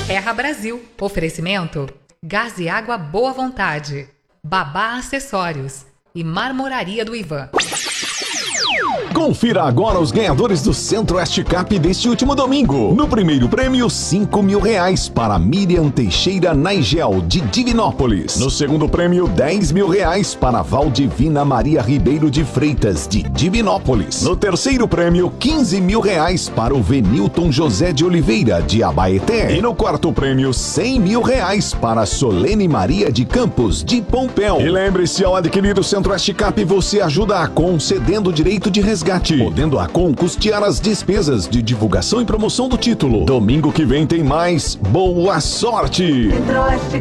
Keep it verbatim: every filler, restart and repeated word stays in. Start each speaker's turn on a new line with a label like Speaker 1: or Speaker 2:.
Speaker 1: Terra Brasil. Oferecimento: Gás e Água Boa Vontade, Babá Acessórios e Marmoraria do Ivan.
Speaker 2: Confira agora os ganhadores do Centro-Oeste Cup deste último domingo. No primeiro prêmio, cinco mil reais para Miriam Teixeira Naigel, de Divinópolis. No segundo prêmio, dez mil reais para Valdivina Maria Ribeiro de Freitas, de Divinópolis. No terceiro prêmio, quinze mil reais para o Venilton José de Oliveira, de Abaeté. E no quarto prêmio, cem mil reais para Solene Maria de Campos, de Pompéu. E lembre-se, ao adquirir o Centro-Oeste Cup, você ajuda a concedendo direito de resgate, podendo a Com custear as despesas de divulgação e promoção do título. Domingo que vem tem mais. Boa sorte!